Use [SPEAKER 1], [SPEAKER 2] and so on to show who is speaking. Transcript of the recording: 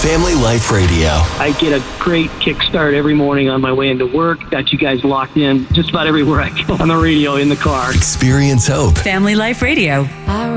[SPEAKER 1] Family Life Radio.
[SPEAKER 2] I get a great kickstart every morning on my way into work. Got you guys locked in just about everywhere I go on the radio, in the car.
[SPEAKER 1] Experience hope.
[SPEAKER 3] Family Life Radio.
[SPEAKER 4] I